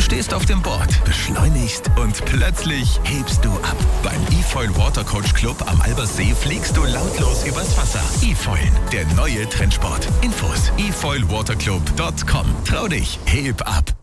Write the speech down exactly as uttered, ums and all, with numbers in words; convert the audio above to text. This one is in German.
stehst auf dem Board, beschleunigst und plötzlich hebst du ab. Beim eFoil Watercoach Club am Albersee fliegst du lautlos übers Wasser. eFoil, der neue Trendsport. Infos: e foil water club punkt com. Trau dich, heb ab.